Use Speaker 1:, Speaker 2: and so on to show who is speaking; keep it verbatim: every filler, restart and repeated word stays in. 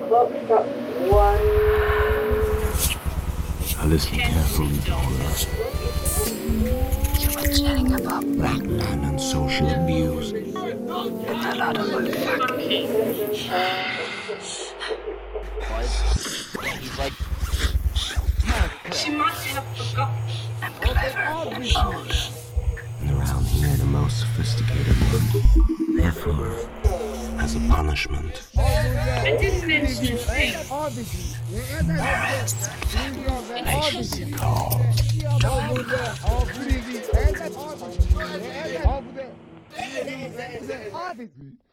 Speaker 1: Foxtrot one.
Speaker 2: Now listen carefully, Dora.
Speaker 3: You were chatting about
Speaker 2: Black man and social abuse.
Speaker 3: it's a lot of fucking.
Speaker 4: He's like,
Speaker 3: She must have forgotten. I'm clever and old.
Speaker 2: And around here, the most sophisticated one. Therefore, as a punishment,
Speaker 3: I didn't mention a thing.
Speaker 2: they should be called
Speaker 4: Obviously.